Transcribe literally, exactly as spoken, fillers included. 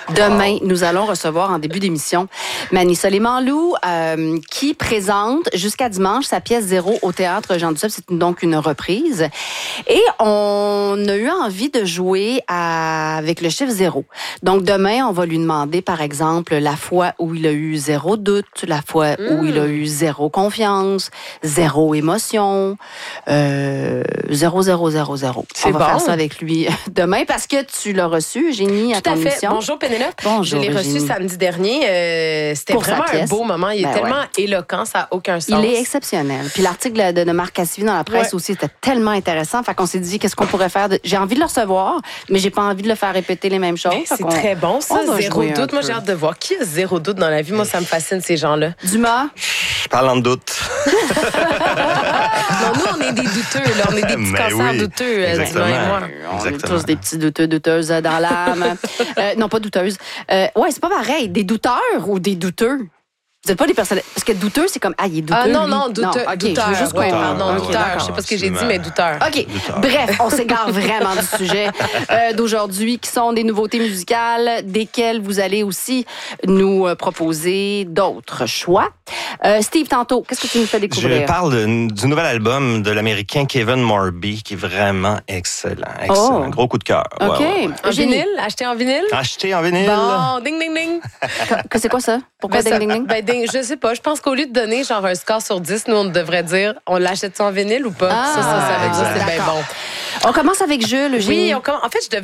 Demain, nous allons recevoir en début d'émission Mani Soleiman-Lou euh, qui présente jusqu'à dimanche sa pièce Zéro au Théâtre Jean Duceppe. C'est donc une reprise. Et on a eu envie de jouer à, avec le chiffre zéro. Donc demain, on va lui demander, par exemple, la fois où il a eu zéro doute, la fois mmh. où il a eu zéro confiance, zéro émotion, euh, zéro, zéro, zéro, zéro. C'est on va bon. faire ça avec lui demain parce que tu l'as reçu, Génie, à Tout ton à fait. émission. Bonjour Pénélope. Bonjour, je l'ai reçu Virginie. samedi dernier. Euh, c'était Pour vraiment sa un beau moment. Il est ben tellement ouais. éloquent, ça n'a aucun sens. Il est exceptionnel. Puis l'article de, de Marc Cassivi dans la presse ouais. aussi était tellement intéressant. Fait qu'on s'est dit, qu'est-ce qu'on pourrait faire? De... J'ai envie de le recevoir, mais j'ai pas envie de le faire répéter les mêmes choses. Ben, c'est très bon, ça. Zéro doute. Moi, j'ai hâte de voir. Qui a zéro doute dans la vie? Moi, ça me fascine, ces gens-là. Dumas? Parlant de doute. Non, nous, on est des douteux. Là. On est des petits Mais cancers oui, douteux. exactement. Dumas et moi. On Exactement. est tous des petits douteux, douteuses dans l'âme. euh, non, pas douteuses. Euh, ouais, c'est pas pareil. Des douteurs ou des douteux? Vous n'êtes pas des personnes... Parce que douteux, c'est comme, ah, il est douteux, Ah non, lui. non, douteux. Non, OK, douteur. je veux juste Ouais, comprendre. pardon, OK, douteur. d'accord. Je sais pas ce que j'ai dit, Absolument. mais douteur. OK. Douteur. Bref, on s'égare vraiment du sujet euh, d'aujourd'hui, qui sont des nouveautés musicales, desquelles vous allez aussi nous euh, proposer d'autres choix. Euh, Steve, tantôt, qu'est-ce que tu nous fais découvrir? Je parle de- du nouvel album de l'Américain Kevin Morby, qui est vraiment excellent. Excellent. Oh. Gros coup de cœur. Ouais, OK. ouais, ouais. En Génie. vinyle? Acheté en vinyle? Acheté en vinyle. Bon, ding, ding, ding. Que- C'est quoi ça? Pourquoi Ben, ça- ding, ding, ding? ben, ding, je sais pas. Je pense qu'au lieu de donner genre un score sur dix, nous, on devrait dire on l'achète en vinyle ou pas? Ah, ça, ça, ça veut dire c'est bien d'accord. bon. On commence avec Jules, Génie. Oui, on comm- en fait, je devais